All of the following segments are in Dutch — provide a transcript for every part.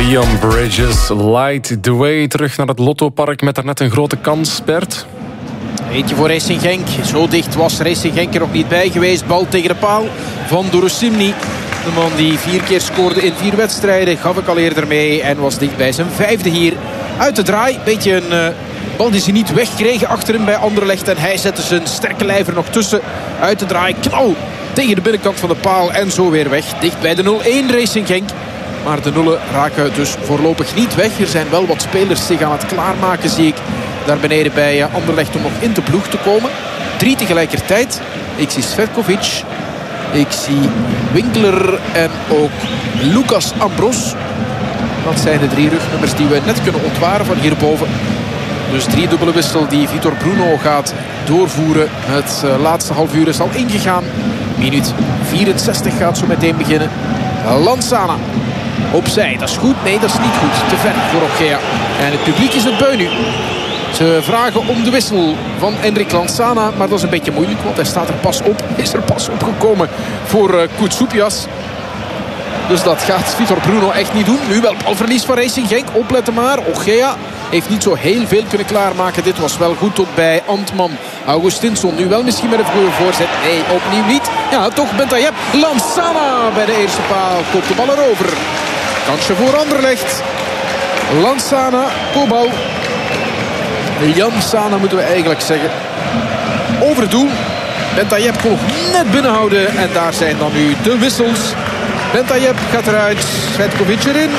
Leon Bridges, Light the Way. Terug naar het Lottopark met daarnet een grote kans, Bert. Eentje voor Racing Genk. Zo dicht was Racing Genk er nog niet bij geweest. Bal tegen de paal van Dorosimni. De man die 4 keer scoorde in 4 wedstrijden. Gaf ik al eerder mee en was dicht bij zijn 5e hier. Uit de draai. Beetje een bal die ze niet wegkregen achterin bij Anderlecht. En hij zette zijn sterke lijf er nog tussen. Uit de draai. Knal tegen de binnenkant van de paal. En zo weer weg. Dicht bij de 0-1 Racing Genk. Maar de nullen raken dus voorlopig niet weg. Er zijn wel wat spelers zich aan het klaarmaken, zie ik. Daar beneden bij Anderlecht om nog in de ploeg te komen. 3 tegelijkertijd. Ik zie Svetkovic. Ik zie Winkler en ook Lucas Ambros. Dat zijn de 3 rugnummers die we net kunnen ontwaren van hierboven. Dus 3 dubbele wissel die Vitor Bruno gaat doorvoeren. Het laatste half uur is al ingegaan. Minuut 64 gaat zo meteen beginnen. Lanzana. Opzij, dat is goed. Nee, dat is niet goed. Te ver voor Ogea. En het publiek is het beu nu. Ze vragen om de wissel van Enric Lanzana. Maar dat is een beetje moeilijk, want hij staat er pas op. Is er pas opgekomen voor Koutsoupias. Dus dat gaat Vitor Bruno echt niet doen. Nu wel balverlies van Racing Genk. Opletten maar. Ogea heeft niet zo heel veel kunnen klaarmaken. Dit was wel goed tot bij Antman. Augustinsson nu wel misschien met een goede voorzet. Nee, opnieuw niet. Ja, toch Bentayeb. Lanzana bij de eerste paal. Kopt de bal erover. Kansje voor Anderlecht. Lanzana, kopbal. Jansana moeten we eigenlijk zeggen. Over het doel. Bentayeb kon nog net binnenhouden. En daar zijn dan nu de wissels. Bentayeb gaat eruit. Svetkovic erin.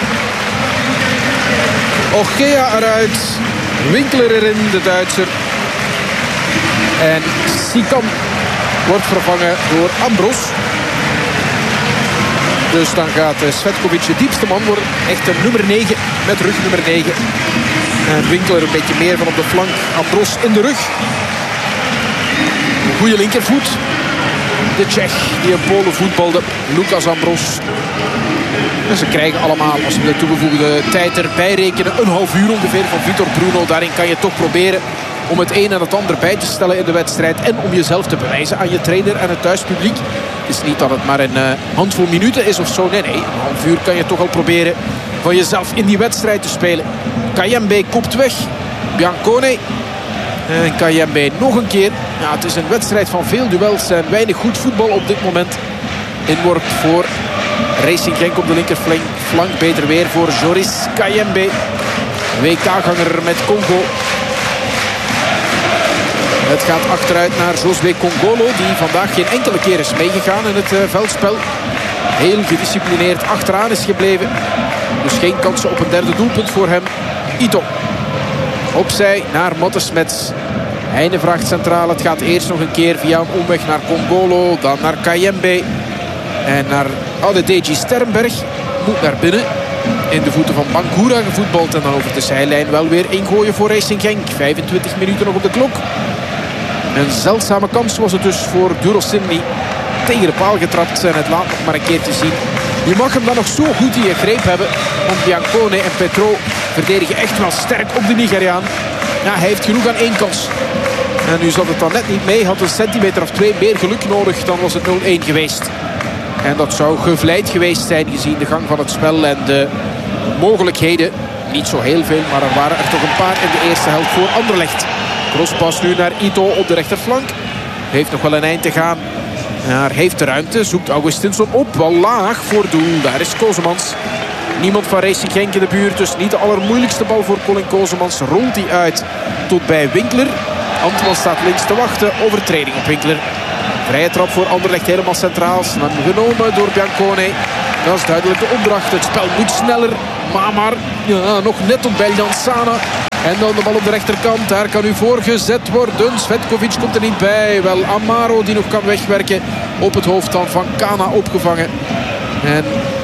Ogea eruit. Winkler erin, de Duitser. En Sikan wordt vervangen door Ambros. Dus dan gaat Svetkovic de diepste man worden. Echt een nummer 9 met rug nummer 9. En Winkler een beetje meer van op de flank. Ambros in de rug. Een goede linkervoet. De Tsjech die in Polen voetbalde. Lucas Ambros. En ze krijgen allemaal, als we de toegevoegde tijd erbij rekenen, een half uur ongeveer van Vitor Bruno. Daarin kan je toch proberen om het een en het ander bij te stellen in de wedstrijd. En om jezelf te bewijzen aan je trainer en het thuispubliek. Het is niet dat het maar een handvol minuten is of zo. Nee, een half uur kan je toch al proberen van jezelf in die wedstrijd te spelen. Kayembe kopt weg. Biancone. En Kayembe nog een keer. Ja, het is een wedstrijd van veel duels en weinig goed voetbal op dit moment. Inworp voor Racing Genk op de linkerflank. Beter weer voor Joris Kayembe. WK-ganger met Congo. Het gaat achteruit naar Josué Kongolo, die vandaag geen enkele keer is meegegaan in het veldspel. Heel gedisciplineerd achteraan is gebleven. Dus geen kansen op een derde doelpunt voor hem. Ito. Opzij naar Mottesmets. Heine vraagt centraal. Het gaat eerst nog een keer via een omweg naar Kongolo. Dan naar Kayembe. En naar Adedeji Sternberg. Moet naar binnen. In de voeten van Bangura gevoetbald. En dan over de zijlijn wel weer ingooien voor Racing Genk. 25 minuten nog op de klok. Een zeldzame kans was het dus voor Dorosimni. Tegen de paal getrapt. En het laat nog maar een keer te zien. Je mag hem dan nog zo goed in je greep hebben. Want Biancone en Petro verdedigen echt wel sterk op de Nigeriaan. Ja, hij heeft genoeg aan 1 kans. En nu zat het dan net niet mee. Had een centimeter of 2 meer geluk nodig. Dan was het 0-1 geweest. En dat zou gevleid geweest zijn gezien de gang van het spel en de mogelijkheden. Niet zo heel veel, maar er waren er toch een paar in de eerste helft voor Anderlecht. Crosspas nu naar Ito op de rechterflank. Heeft nog wel een eind te gaan. Daar heeft de ruimte. Zoekt Augustinsson op. Wel laag voor doel. Daar is Kozemans. Niemand van Racing Genk in de buurt. Dus niet de allermoeilijkste bal voor Colin Kozemans. Rolt hij uit tot bij Winkler. Antman staat links te wachten. Overtreding op Winkler. Vrije trap voor Anderlecht helemaal centraal. Snel genomen door Biancone. Dat is duidelijk de opdracht. Het spel moet sneller. Maar ja, nog net tot bij Jansana. En dan de bal op de rechterkant. Daar kan u voor gezet worden. Svetkovic komt er niet bij. Wel Amaro die nog kan wegwerken. Op het hoofd dan van Kana opgevangen. En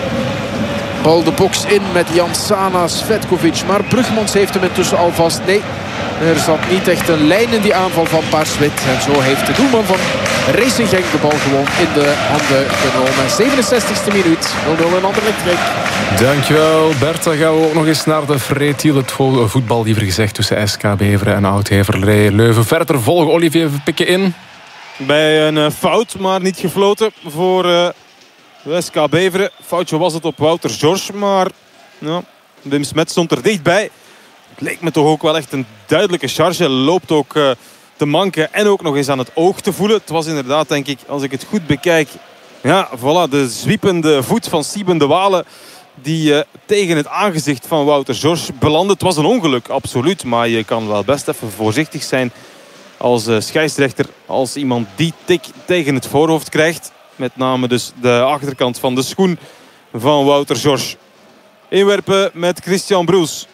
bal de box in met Jansana, Svetkovic. Maar Brugmans heeft hem intussen alvast. Nee, er zat niet echt een lijn in die aanval van Paarswit. En zo heeft de doelman van Racing Genk de bal gewoon in de handen genomen. 67e minuut. 0-0 in Anderlecht. Dankjewel Bert. Dan gaan we ook nog eens naar de Vreetiel. Het voetbal liever gezegd tussen SK Beveren en Oud-Heverlee Leuven. Verder volgen. Olivier, pikken in. Bij een fout, maar niet gefloten voor SK Beveren. Foutje was het op Wouter George, maar Ja, Wim Smet stond er dichtbij. Het leek me toch ook wel echt een duidelijke charge. Loopt ook te manken en ook nog eens aan het oog te voelen. Het was inderdaad, denk ik, als ik het goed bekijk... Ja, voilà, de zwiepende voet van Sieben de Wale... die tegen het aangezicht van Wouter George belandde. Het was een ongeluk, absoluut. Maar je kan wel best even voorzichtig zijn als scheidsrechter. Als iemand die tik tegen het voorhoofd krijgt. Met name dus de achterkant van de schoen van Wouter George. Inwerpen met Christian Broes.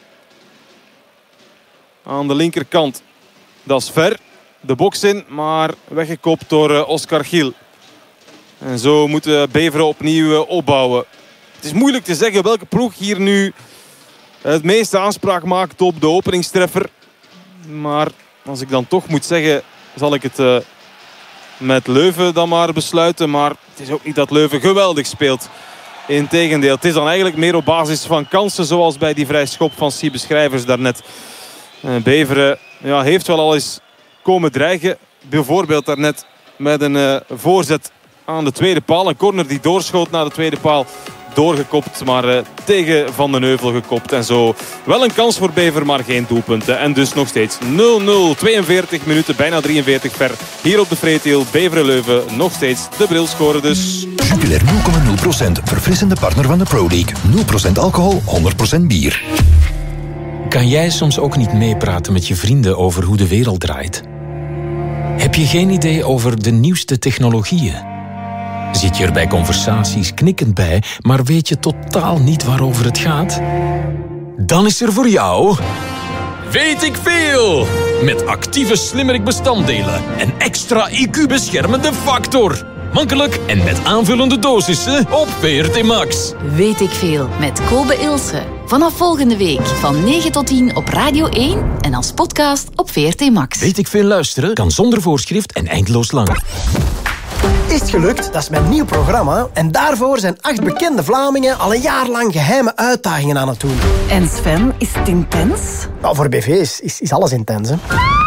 Aan de linkerkant. Dat is ver. De box in, maar weggekopt door Oscar Giel. En zo moeten Beveren opnieuw opbouwen. Het is moeilijk te zeggen welke ploeg hier nu het meeste aanspraak maakt op de openingstreffer. Maar als ik dan toch moet zeggen, zal ik het met Leuven dan maar besluiten. Maar het is ook niet dat Leuven geweldig speelt. Integendeel, het is dan eigenlijk meer op basis van kansen, zoals bij die vrij schop van Siebe Schrijvers daarnet. Beveren heeft wel al eens komen dreigen. Bijvoorbeeld daarnet met een voorzet aan de tweede paal. Een corner die doorschoot naar de tweede paal. Doorgekopt, maar tegen Van den Heuvel gekopt. En zo wel een kans voor Beveren, maar geen doelpunten. En dus nog steeds 0-0. 42 minuten, bijna 43 ver. Hier op de Freetiel, Beveren-Leuven. Nog steeds de brilscore dus. Jupiler 0,0%. Verfrissende partner van de Pro League. 0% alcohol, 100% bier. Kan jij soms ook niet meepraten met je vrienden over hoe de wereld draait? Heb je geen idee over de nieuwste technologieën? Zit je er bij conversaties knikkend bij, maar weet je totaal niet waarover het gaat? Dan is er voor jou... Weet ik veel! Met actieve slimmerik bestanddelen en extra IQ-beschermende factor. Makkelijk en met aanvullende dosissen op VRT Max. Weet ik veel met Kobe Ilse. Vanaf volgende week van 9 tot 10 op Radio 1 en als podcast op VRT Max. Weet ik veel luisteren kan zonder voorschrift en eindeloos lang. Is het gelukt? Dat is mijn nieuw programma. En daarvoor zijn 8 bekende Vlamingen al een jaar lang geheime uitdagingen aan het doen. En Sven, is het intens? Nou, voor BV's is alles intens, hè.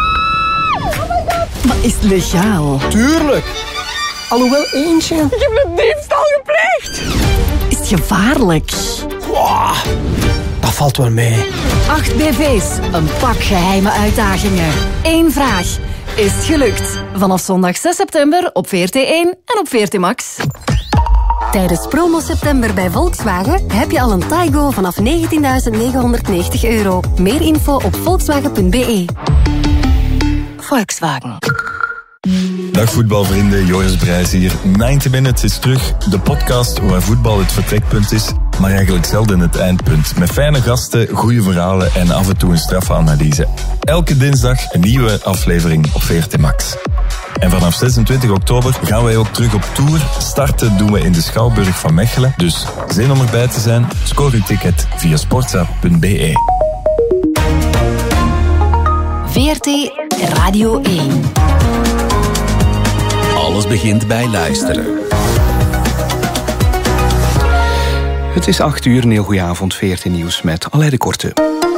Maar is het legaal? Tuurlijk. Alhoewel eentje... Ik heb een diefstal gepleegd. Is het gevaarlijk? Wow, dat valt wel mee. 8 BV's, een pak geheime uitdagingen. 1 vraag. Is het gelukt? Vanaf zondag 6 september op VRT 1 en op VRT Max. Tijdens promo september bij Volkswagen heb je al een Taygo vanaf €19.990. Meer info op volkswagen.be. Volkswagen. Dag voetbalvrienden, Joris Brijs hier. 90 Minutes is terug. De podcast waar voetbal het vertrekpunt is, maar eigenlijk zelden het eindpunt. Met fijne gasten, goede verhalen en af en toe een strafanalyse. Elke dinsdag een nieuwe aflevering op VRT Max. En vanaf 26 oktober gaan wij ook terug op tour. Starten doen we in de Schouwburg van Mechelen. Dus zin om erbij te zijn? Scoor uw ticket via sportza.be. VRT Radio 1. Alles begint bij luisteren. Het is 8 uur, een heel goede avond, VRT Nieuws met Alain de Korte.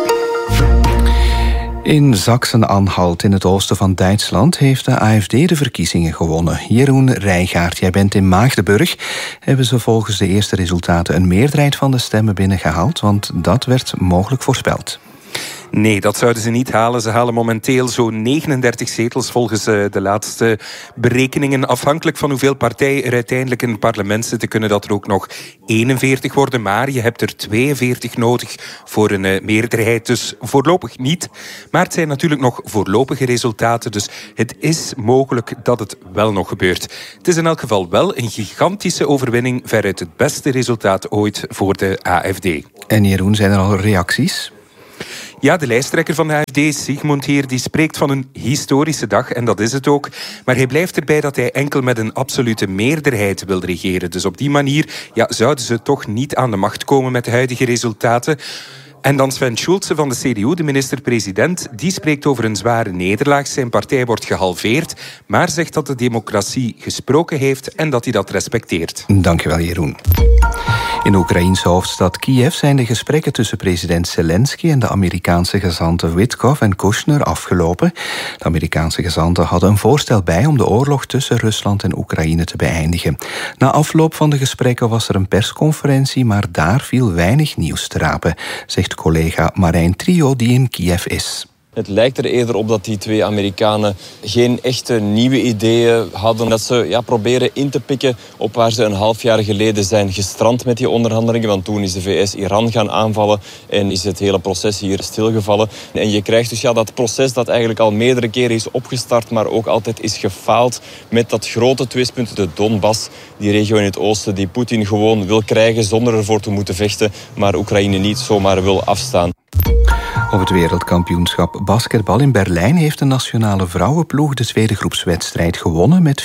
In Sachsen-Anhalt, in het oosten van Duitsland, heeft de AfD de verkiezingen gewonnen. Jeroen Rijgaard, jij bent in Maagdenburg. Hebben ze volgens de eerste resultaten een meerderheid van de stemmen binnengehaald? Want dat werd mogelijk voorspeld. Nee, dat zouden ze niet halen. Ze halen momenteel zo'n 39 zetels volgens de laatste berekeningen. Afhankelijk van hoeveel partijen er uiteindelijk in het parlement zitten, kunnen dat er ook nog 41 worden. Maar je hebt er 42 nodig voor een meerderheid. Dus voorlopig niet. Maar het zijn natuurlijk nog voorlopige resultaten. Dus het is mogelijk dat het wel nog gebeurt. Het is in elk geval wel een gigantische overwinning. Veruit het beste resultaat ooit voor de AfD. En Jeroen, zijn er al reacties? Ja, de lijsttrekker van de AfD, Sigmund Heer, die spreekt van een historische dag. En dat is het ook. Maar hij blijft erbij dat hij enkel met een absolute meerderheid wil regeren. Dus op die manier zouden ze toch niet aan de macht komen met de huidige resultaten. En dan Sven Schulze van de CDU, de minister-president, die spreekt over een zware nederlaag. Zijn partij wordt gehalveerd, maar zegt dat de democratie gesproken heeft en dat hij dat respecteert. Dankjewel, Jeroen. In de Oekraïense hoofdstad Kiev zijn de gesprekken tussen president Zelensky en de Amerikaanse gezanten Witkoff en Kushner afgelopen. De Amerikaanse gezanten hadden een voorstel bij om de oorlog tussen Rusland en Oekraïne te beëindigen. Na afloop van de gesprekken was er een persconferentie, maar daar viel weinig nieuws te rapen, zegt collega Marijn Trio die in Kiev is. Het lijkt er eerder op dat die twee Amerikanen geen echte nieuwe ideeën hadden. Dat ze proberen in te pikken op waar ze een half jaar geleden zijn gestrand met die onderhandelingen. Want toen is de VS Iran gaan aanvallen en is het hele proces hier stilgevallen. En je krijgt dus dat proces dat eigenlijk al meerdere keren is opgestart, maar ook altijd is gefaald met dat grote twistpunt, de Donbass. Die regio in het oosten die Poetin gewoon wil krijgen zonder ervoor te moeten vechten, maar Oekraïne niet zomaar wil afstaan. Op het wereldkampioenschap basketbal in Berlijn heeft de nationale vrouwenploeg de tweede groepswedstrijd gewonnen met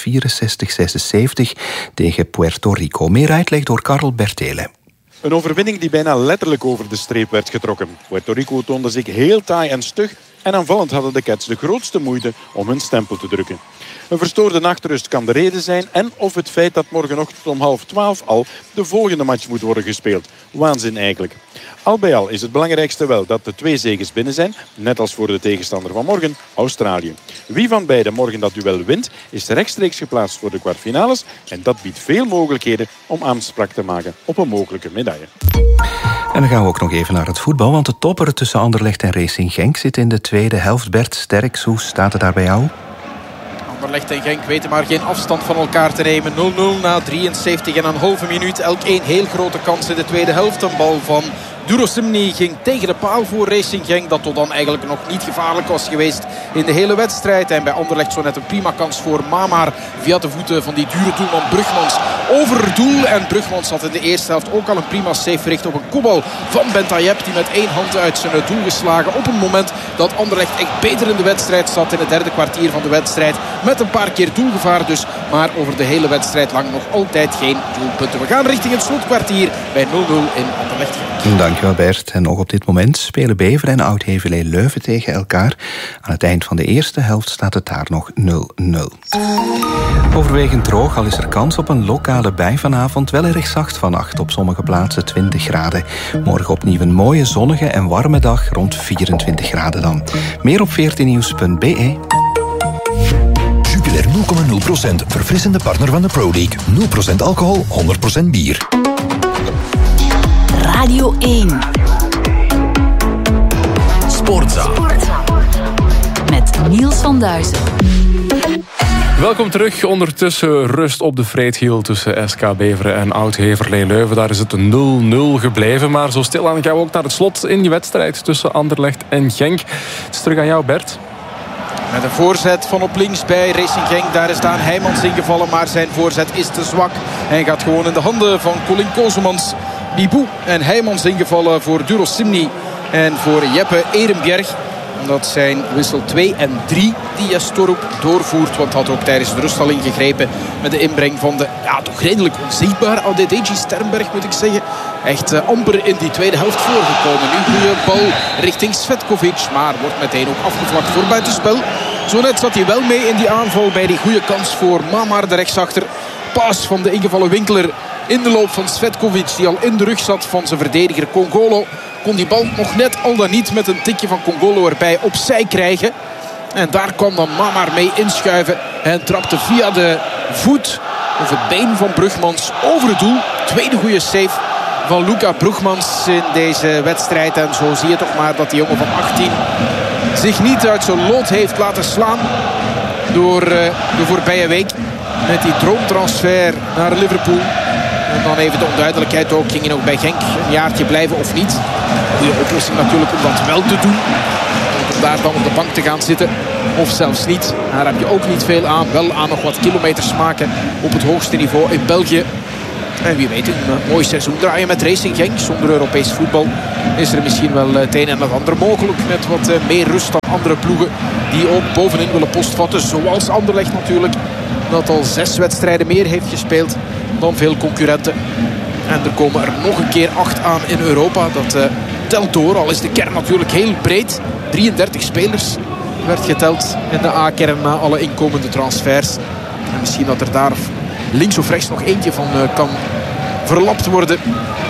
64-76 tegen Puerto Rico. Meer uitleg door Karel Bertele. Een overwinning die bijna letterlijk over de streep werd getrokken. Puerto Rico toonde zich heel taai en stug en aanvallend hadden de Cats de grootste moeite om hun stempel te drukken. Een verstoorde nachtrust kan de reden zijn en of het feit dat morgenochtend om 11:30 al de volgende match moet worden gespeeld. Waanzin eigenlijk. Al bij al is het belangrijkste wel dat de 2 zeges binnen zijn, net als voor de tegenstander van morgen, Australië. Wie van beiden morgen dat duel wint, is rechtstreeks geplaatst voor de kwartfinales en dat biedt veel mogelijkheden om aanspraak te maken op een mogelijke medaille. En dan gaan we ook nog even naar het voetbal, want de topper tussen Anderlecht en Racing Genk zit in de tweede helft. Bert Sterks, hoe staat het daar bij jou? Anderlecht en Genk weten maar geen afstand van elkaar te nemen. 0-0 na 73,5 minuut. Elk één heel grote kans in de tweede helft. Een bal van Durosimni ging tegen de paal voor Racing Genk. Dat tot dan eigenlijk nog niet gevaarlijk was geweest in de hele wedstrijd. En bij Anderlecht zo net een prima kans voor Mamar. Via de voeten van die dure doelman Brugmans over het doel. En Brugmans had in de eerste helft ook al een prima save verricht op een kopbal van Bentayeb. Die met 1 hand uit zijn doel geslagen. Op een moment dat Anderlecht echt beter in de wedstrijd zat. In het derde kwartier van de wedstrijd. Met een paar keer doelgevaar dus. Maar over de hele wedstrijd lang nog altijd geen doelpunten. We gaan richting het slotkwartier bij 0-0 in Anderlecht. Dankjewel Bert. En nog op dit moment spelen Beveren en Oud-Heverlee Leuven tegen elkaar. Aan het eind van de eerste helft staat het daar nog 0-0. Overwegend droog, al is er kans op een lokale bui vanavond. Wel erg zacht vannacht, op sommige plaatsen 20 graden. Morgen opnieuw een mooie, zonnige en warme dag, rond 24 graden dan. Meer op 14nieuws.be. Jupiler 0,0%, verfrissende partner van de Pro League. 0% alcohol, 100% bier. Radio 1. Sportza. Met Niels van Duizen. Welkom terug. Ondertussen rust op de Vreethiel tussen SK Beveren en Oud-Heverlee Leuven. Daar is het 0-0 gebleven. Maar zo stilaan gaan we ook naar het slot in die wedstrijd tussen Anderlecht en Genk. Het is terug aan jou, Bert. Met een voorzet van op links bij Racing Genk. Daar is Daan Heijmans ingevallen, maar zijn voorzet is te zwak. Hij gaat gewoon in de handen van Colin Kozemans. Bibou en Heijmans ingevallen voor Durosimni en voor Jeppe Ehrenbjerg. Dat zijn wissel 2 en 3 die Jastorp doorvoert. Want had ook tijdens de rust al ingegrepen met de inbreng van de toch redelijk onzichtbare Adedeji Sternberg, moet ik zeggen. Echt amper in die tweede helft voorgekomen. Nu goede bal richting Svetkovic, maar wordt meteen ook afgevlakt voor buitenspel. Zo net zat hij wel mee in die aanval bij die goede kans voor Mamar, de rechtsachter. Paas van de ingevallen Winkler in de loop van Svetkovic, die al in de rug zat van zijn verdediger Congolo. Kon die bal nog net al dan niet met een tikje van Congolo erbij opzij krijgen. En daar kwam dan Mamar mee inschuiven. En trapte via de voet of het been van Brugmans over het doel. Tweede goede save van Luca Brugmans in deze wedstrijd. En zo zie je toch maar dat die jongen van 18 zich niet uit zijn lot heeft laten slaan door de voorbije week. Met die droomtransfer naar Liverpool. En dan even de onduidelijkheid ook. Ging hij nog bij Genk een jaartje blijven of niet? Goede oplossing natuurlijk om dat wel te doen. Om daar dan op de bank te gaan zitten. Of zelfs niet. Daar heb je ook niet veel aan. Wel aan nog wat kilometers maken op het hoogste niveau in België. En wie weet een mooi seizoen draaien met Racing Genk. Zonder Europees voetbal is er misschien wel het een en het ander mogelijk. Met wat meer rust dan andere ploegen die ook bovenin willen postvatten. Zoals Anderlecht natuurlijk. Dat al 6 wedstrijden meer heeft gespeeld dan veel concurrenten. En er komen er nog een keer 8 aan in Europa. Dat telt door. Al is de kern natuurlijk heel breed. 33 spelers werd geteld in de A-kern na alle inkomende transfers. En misschien dat er daar links of rechts nog eentje van kan verlapt worden.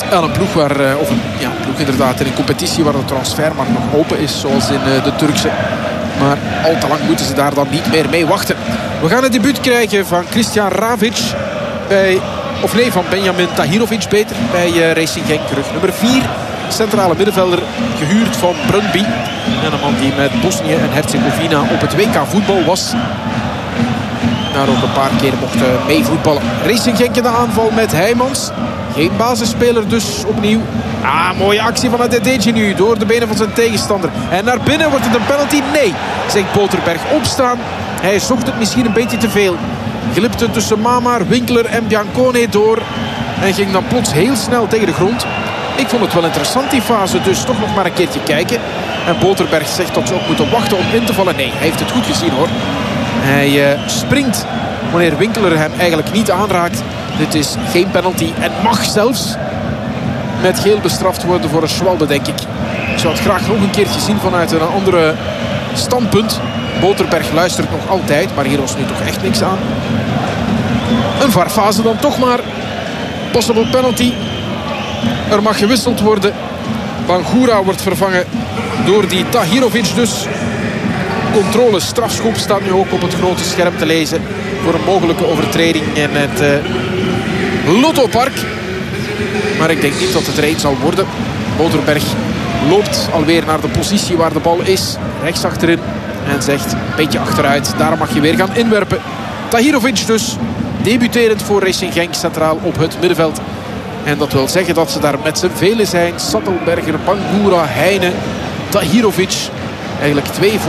Aan een ploeg waar, ploeg inderdaad in een competitie waar de transfermarkt nog open is, zoals in de Turkse. Maar al te lang moeten ze daar dan niet meer mee wachten. We gaan het debuut krijgen van Christian Ravic van Benjamin Tahirovic beter bij Racing Genk. Rug nummer 4, centrale middenvelder, gehuurd van Brøndby. En een man die met Bosnië en Herzegovina op het WK voetbal was. Daar ook een paar keer mocht meevoetballen. Racing Genk in de aanval met Heijmans. Geen basisspeler dus opnieuw. Mooie actie van Adedege nu door de benen van zijn tegenstander. En naar binnen wordt het een penalty. Nee, zegt Boterberg. Opstaan. Hij zocht het misschien een beetje te veel. Glipte tussen Mamar, Winkler en Biancone door. En ging dan plots heel snel tegen de grond. Ik vond het wel interessant die fase, dus toch nog maar een keertje kijken. En Boterberg zegt dat ze ook moeten wachten om in te vallen. Nee, hij heeft het goed gezien hoor. Hij springt wanneer Winkler hem eigenlijk niet aanraakt. Dit is geen penalty en mag zelfs met geel bestraft worden voor een Schwalbe, denk ik. Ik zou het graag nog een keertje zien vanuit een andere standpunt. Boterberg luistert nog altijd, maar hier was nu toch echt niks aan. Een VAR-fase dan toch maar. Possible penalty. Er mag gewisseld worden. Bangura wordt vervangen door die Tahirovic dus. Controle strafschop staat nu ook op het grote scherm te lezen voor een mogelijke overtreding in het Lottopark. Maar ik denk niet dat het er één zal worden. Boterberg loopt alweer naar de positie waar de bal is. Rechts achterin. En zegt een beetje achteruit. Daar mag je weer gaan inwerpen. Tahirovic dus. Debuterend voor Racing Genk centraal op het middenveld. En dat wil zeggen dat ze daar met z'n velen zijn. Sattelberger, Bangura, Heine, Tahirovic. Eigenlijk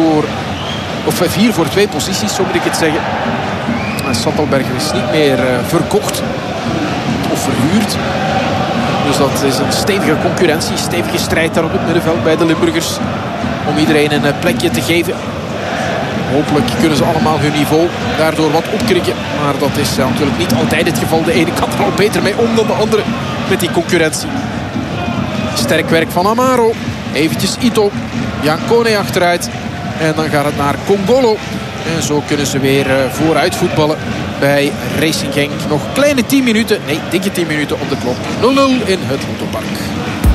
4 voor 2 posities, zo moet ik het zeggen. Sattelberger is niet meer verkocht of verhuurd. Dus dat is een stevige concurrentie, stevige strijd daar op het middenveld bij de Limburgers. Om iedereen een plekje te geven. Hopelijk kunnen ze allemaal hun niveau daardoor wat opkrikken. Maar dat is natuurlijk niet altijd het geval. De ene kan er al beter mee om dan de andere met die concurrentie. Sterk werk van Amaro. Eventjes Ito. Biancone achteruit. En dan gaat het naar Congolo. En zo kunnen ze weer vooruit voetballen bij Racing Genk. Nog kleine 10 minuten, nee, dikke 10 minuten op de klok. 0-0 in het Lottopark.